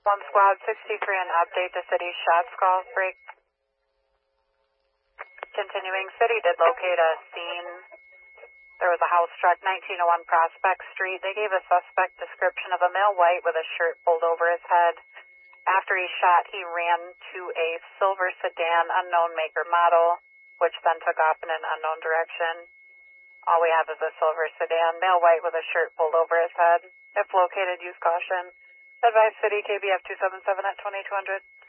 1 Squad 63, an update to city shots call break. Continuing, city did locate a scene. There was a house struck, 1901 Prospect Street. They gave a suspect description of a male white with a shirt pulled over his head. After he shot, he ran to a silver sedan, unknown make or model, which then took off in an unknown direction. All we have is a silver sedan, male white with a shirt pulled over his head. If located, use caution. Advise City KBF 277 at 2200.